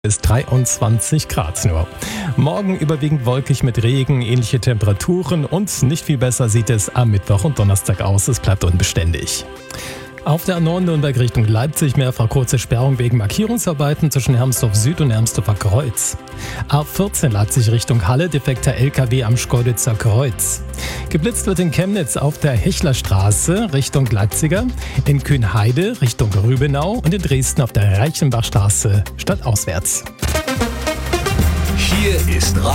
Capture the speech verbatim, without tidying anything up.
Bis dreiundzwanzig Grad nur. Morgen überwiegend wolkig mit Regen, ähnliche Temperaturen und nicht viel besser sieht es am Mittwoch und Donnerstag aus. Es bleibt unbeständig. Auf der A neun Nürnberg Richtung Leipzig mehrfach kurze Sperrung wegen Markierungsarbeiten zwischen Hermsdorf Süd und Hermsdorfer Kreuz. A vierzehn Leipzig Richtung Halle, defekter L K W am Schkeuditzer Kreuz. Geblitzt wird in Chemnitz auf der Hechlerstraße Richtung Leipziger, in Kühnheide Richtung Rübenau und in Dresden auf der Reichenbachstraße stadtauswärts. Hier ist